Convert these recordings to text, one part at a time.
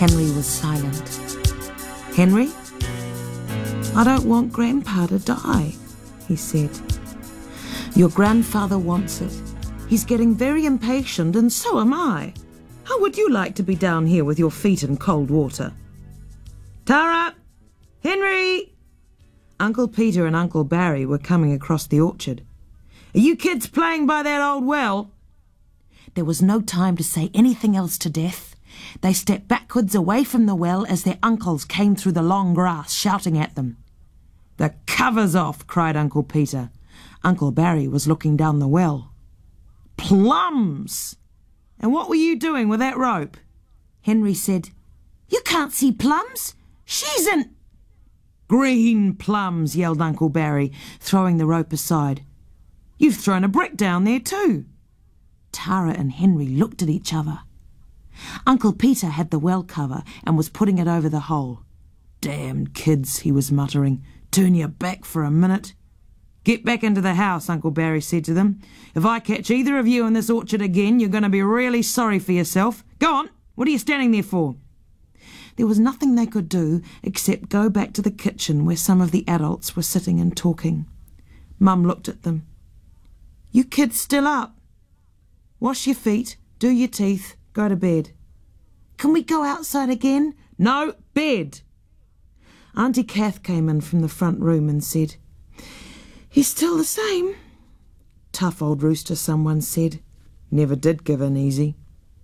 Henry was silent. "Henry, I don't want Grandpa to die," he said. "Your grandfather wants it. He's getting very impatient, and so am I. How would you like to be down here with your feet in cold water?" "Tara! Henry!" Uncle Peter and Uncle Barry were coming across the orchard. "Are you kids playing by that old well?" There was no time to say anything else to Death. They stepped backwards away from the well as their uncles came through the long grass, shouting at them. "The cover's off!" cried Uncle Peter. Uncle Barry was looking down the well. "Plums! And what were you doing with that rope?" Henry said, "You can't see Plums. She's in—" "Green plums!" yelled Uncle Barry, throwing the rope aside. "You've thrown a brick down there too." Tara and Henry looked at each other. Uncle Peter had the well cover and was putting it over the hole. "Damned kids," he was muttering. "Turn your back for a minute." "Get back into the house," Uncle Barry said to them. "If I catch either of you in this orchard again, you're going to be really sorry for yourself. Go on, what are you standing there for?" There was nothing they could do except go back to the kitchen where some of the adults were sitting and talking. Mum looked at them. "You kids still up? Wash your feet, do your teeth, go to bed." "Can we go outside again?" "No, bed." Auntie Kath came in from the front room and said, "He's still the same." "Tough old rooster," someone said. "Never did give in easy."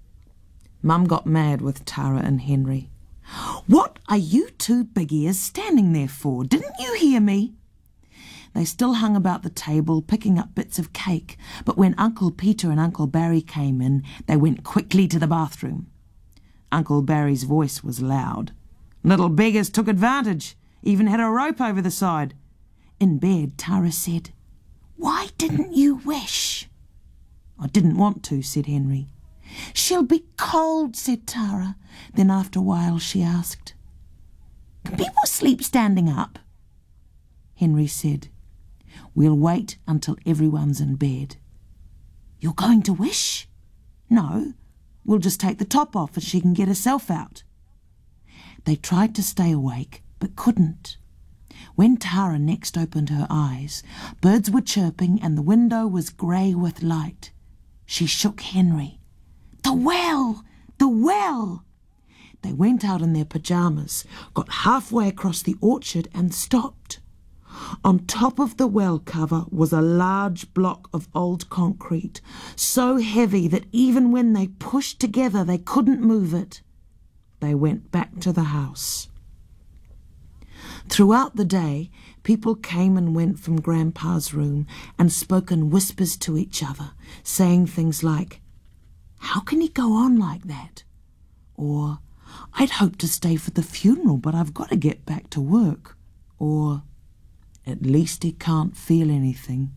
Mum got mad with Tara and Henry. "What are you two big ears standing there for? Didn't you hear me?" They still hung about the table, picking up bits of cake, but when Uncle Peter and Uncle Barry came in, they went quickly to the bathroom. Uncle Barry's voice was loud. "Little beggars took advantage, even had a rope over the side." In bed, Tara said, "Why didn't you wish?" "I didn't want to," said Henry. "She'll be cold," said Tara. Then after a while she asked, "Can people sleep standing up?" Henry said, "We'll wait until everyone's in bed." "You're going to wish?" "No, we'll just take the top off and she can get herself out." They tried to stay awake, but couldn't. When Tara next opened her eyes, birds were chirping and the window was grey with light. She shook Henry. "The well! The well!" They went out in their pyjamas, got halfway across the orchard and stopped. On top of the well cover was a large block of old concrete, so heavy that even when they pushed together they couldn't move it. They went back to the house. Throughout the day, people came and went from Grandpa's room and spoke in whispers to each other, saying things like, "How can he go on like that?" Or, "I'd hoped to stay for the funeral, but I've got to get back to work." Or, "At least he can't feel anything."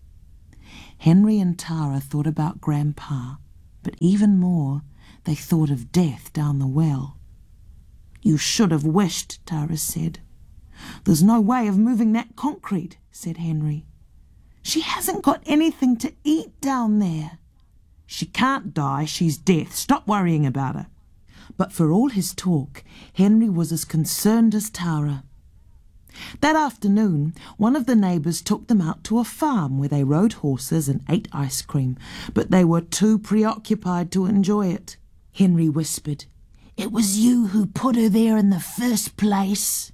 Henry and Tara thought about Grandpa, but even more, they thought of Death down the well. "You should have wished," Tara said. "There's no way of moving that concrete," said Henry. "She hasn't got anything to eat down there." "She can't die, she's Death. Stop worrying about her." But for all his talk, Henry was as concerned as Tara. That afternoon, one of the neighbours took them out to a farm where they rode horses and ate ice cream, but they were too preoccupied to enjoy it. Henry whispered, "It was you who put her there in the first place."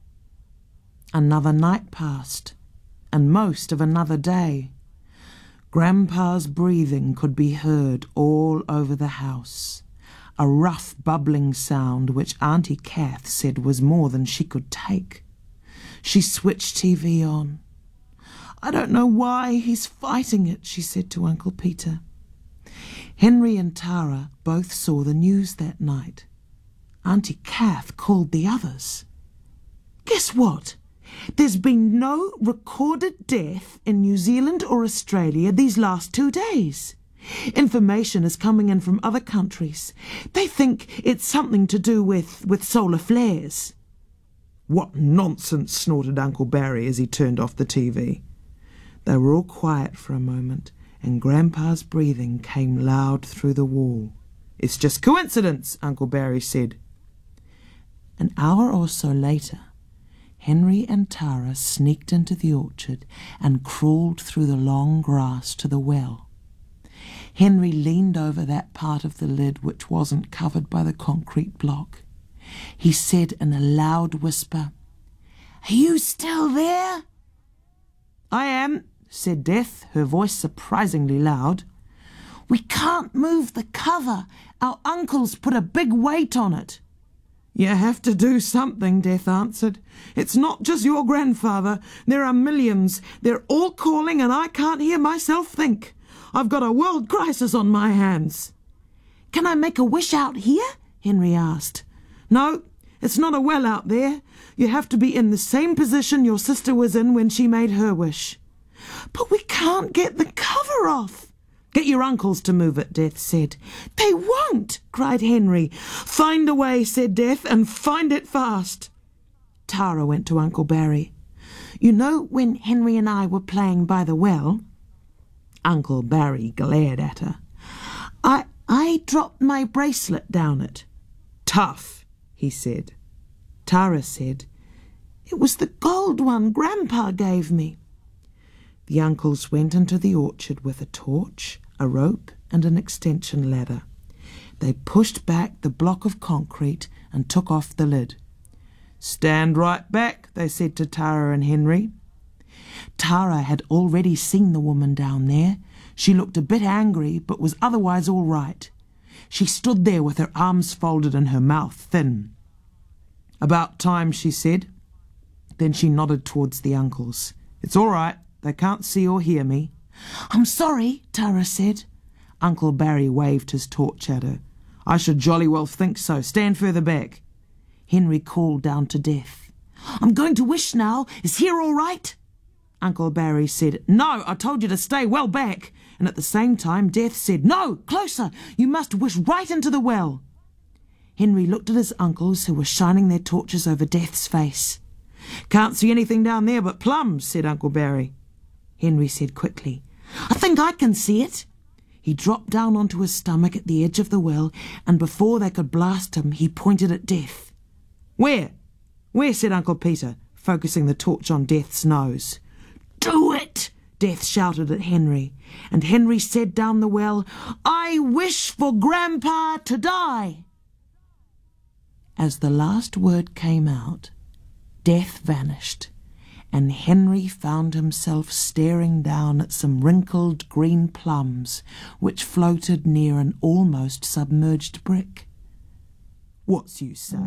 Another night passed, and most of another day. Grandpa's breathing could be heard all over the house, a rough bubbling sound which Auntie Kath said was more than she could take. She switched TV on. "I don't know why he's fighting it," she said to Uncle Peter. Henry and Tara both saw the news that night. Auntie Kath called the others. "Guess what? There's been no recorded death in New Zealand or Australia these last 2 days. Information is coming in from other countries. They think it's something to do with solar flares." "What nonsense," snorted Uncle Barry as he turned off the TV. They were all quiet for a moment, and Grandpa's breathing came loud through the wall. "It's just coincidence," Uncle Barry said. An hour or so later, Henry and Tara sneaked into the orchard and crawled through the long grass to the well. Henry leaned over that part of the lid which wasn't covered by the concrete block. He said in a loud whisper, "Are you still there?" "I am," said Death, her voice surprisingly loud. "We can't move the cover. Our uncle's put a big weight on it." "You have to do something," Death answered. "It's not just your grandfather. There are millions. They're all calling and I can't hear myself think. I've got a world crisis on my hands." "Can I make a wish out here?" Henry asked. "No, it's not a well out there. You have to be in the same position your sister was in when she made her wish." "But we can't get the cover off." "Get your uncles to move it," Death said. "They won't," cried Henry. "Find a way," said Death, "and find it fast." Tara went to Uncle Barry. "You know when Henry and I were playing by the well?" Uncle Barry glared at her. I dropped my bracelet down it." "Tough," he said. Tara said, "It was the gold one Grandpa gave me." The uncles went into the orchard with a torch, a rope and an extension ladder. They pushed back the block of concrete and took off the lid. "Stand right back," they said to Tara and Henry. Tara had already seen the woman down there. She looked a bit angry, but was otherwise all right. She stood there with her arms folded and her mouth thin. "About time," she said. Then she nodded towards the uncles. "It's all right. They can't see or hear me." "I'm sorry," Tara said. Uncle Barry waved his torch at her. "I should jolly well think so. Stand further back." Henry called down to Death. "I'm going to wish now. Is here all right?" Uncle Barry said, "No, I told you to stay well back." And at the same time, Death said, "No, closer. You must wish right into the well." Henry looked at his uncles, who were shining their torches over Death's face. "Can't see anything down there but plums," said Uncle Barry. Henry said quickly, "I think I can see it." He dropped down onto his stomach at the edge of the well, and before they could blast him, he pointed at Death. "Where? Where?" said Uncle Peter, focusing the torch on Death's nose. "Do it!" Death shouted at Henry, and Henry said down the well, "I wish for Grandpa to die." As the last word came out, Death vanished, and Henry found himself staring down at some wrinkled green plums which floated near an almost submerged brick. "What's you say?"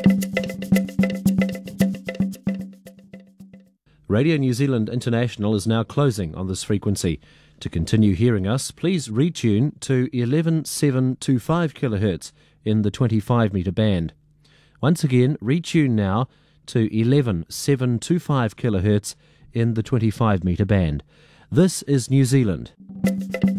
Radio New Zealand International is now closing on this frequency. To continue hearing us, please retune to 11725 kHz in the 25 metre band. Once again, retune now to 11725 kHz in the 25 metre band. This is New Zealand.